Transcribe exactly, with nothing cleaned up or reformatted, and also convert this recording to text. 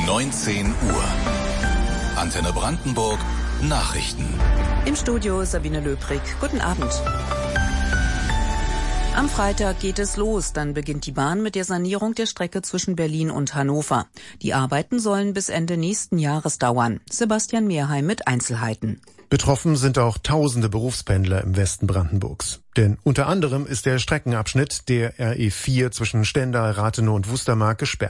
neunzehn Uhr. Antenne Brandenburg Nachrichten. Im Studio Sabine Löbrig. Guten Abend. Am Freitag geht es los, dann beginnt die Bahn mit der Sanierung der Strecke zwischen Berlin und Hannover. Die Arbeiten sollen bis Ende nächsten Jahres dauern. Sebastian Mehrheim mit Einzelheiten. Betroffen sind auch tausende Berufspendler im Westen Brandenburgs. Denn unter anderem ist der Streckenabschnitt der R E vier zwischen Stendal, Rathenow und Wustermark gesperrt.